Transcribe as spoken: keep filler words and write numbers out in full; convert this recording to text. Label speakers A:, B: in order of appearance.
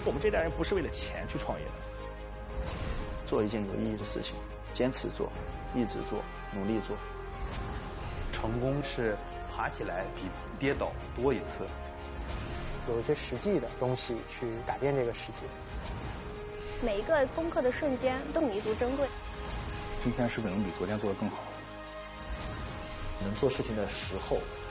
A: 我们这代人不是为了钱去创业的，
B: 做一件有意义的事情，坚持做，一直做，努力做。
C: 成功是爬起来比跌倒多一次。
D: 有一些实际的东西去改变这个世界。
E: 每一个攻克的瞬间都弥足珍贵。
F: 今天是不是能比昨天做得更好？
G: 能做事情的时候